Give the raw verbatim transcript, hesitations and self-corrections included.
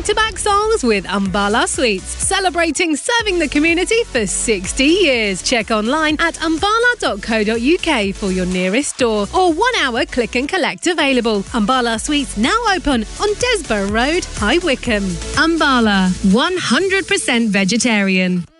back-to-back songs with Umbala Sweets, celebrating serving the community for sixty years. Check online at umbala dot co dot uk for your nearest store or one-hour click and collect available. Umbala Sweets now open on Desborough Road, High Wycombe. Umbala, one hundred percent vegetarian.